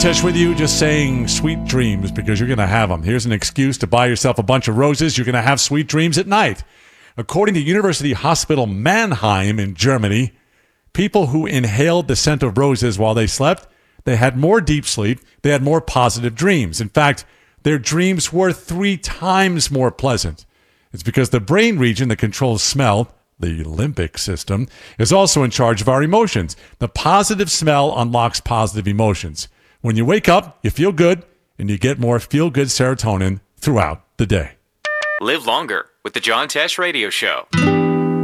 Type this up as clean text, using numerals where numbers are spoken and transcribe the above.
Tesh with you, just saying sweet dreams because you're going to have them. Here's an excuse to buy yourself a bunch of roses. You're going to have sweet dreams at night. According to University Hospital Mannheim in Germany, people who inhaled the scent of roses while they slept, they had more deep sleep, they had more positive dreams. In fact, their dreams were 3 times more pleasant. It's because the brain region that controls smell, the limbic system, is also in charge of our emotions. The positive smell unlocks positive emotions. When you wake up, you feel good, and you get more feel-good serotonin throughout the day. Live longer with the John Tesh Radio Show.